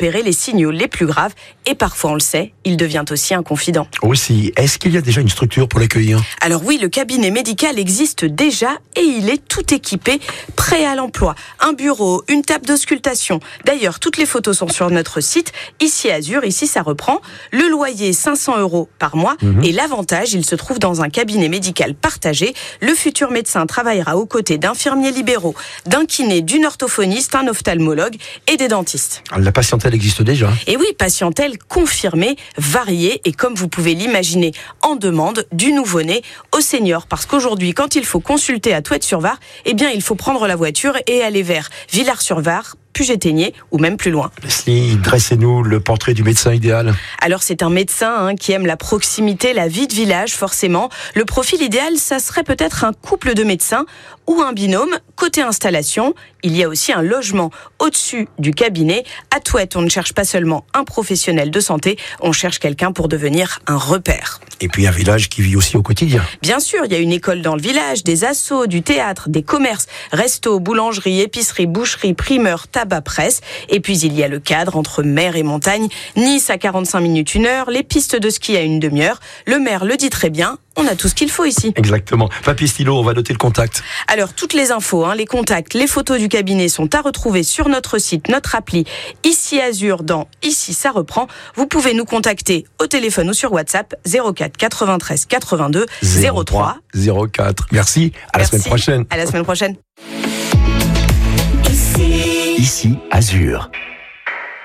repérer les signaux les plus graves. Et parfois, on le sait, il devient aussi un confident. Aussi, est-ce qu'il y a déjà une structure pour l'accueillir ? Alors oui, le cabinet médical existe déjà et il est tout équipé, prêt à l'emploi. Un bureau, une table d'auscultation. D'ailleurs, toutes les photos sont sur notre site. Ici Azur, ici ça reprend. Le loyer, 500 € par mois. Et l'avantage, il se trouve dans un cabinet médical partagé. Le futur médecin travaillera aux côtés d'infirmiers libéraux, d'un kiné, d'une orthophoniste, un ophtalmologue et des dentistes. La patientèle existe déjà. Et oui, patientèle confirmée, variée et comme vous pouvez l'imaginer, en demande du nouveau-né aux seniors. Parce qu'aujourd'hui, quand il faut consulter à Touette-sur-Var, eh bien, il faut prendre la voiture et aller vers Villars-sur-Var, Puget-Théniers ou même plus loin. Leslie, dressez-nous le portrait du médecin idéal. Alors c'est un médecin qui aime la proximité, la vie de village forcément. Le profil idéal, ça serait peut-être un couple de médecins ou un binôme. Côté installation, il y a aussi un logement au-dessus du cabinet. À Touette, on ne cherche pas seulement un professionnel de santé, on cherche quelqu'un pour devenir un repère. Et puis un village qui vit aussi au quotidien. Bien sûr, il y a une école dans le village, des assos, du théâtre, des commerces, restos, boulangeries, épiceries, boucheries, primeurs, tabac, presse. Et puis il y a le cadre entre mer et montagne. Nice à 45 minutes, 1 heure, les pistes de ski à une demi-heure. Le maire le dit très bien, on a tout ce qu'il faut ici. Exactement. Papier stylo, on va noter le contact. Alors toutes les infos, les contacts, les photos du cabinet sont à retrouver sur notre site, notre appli, ici Azur dans Ici ça reprend. Vous pouvez nous contacter au téléphone ou sur WhatsApp 04 93 82 03 04. Merci, à la semaine prochaine. À la semaine prochaine. Ici Azur.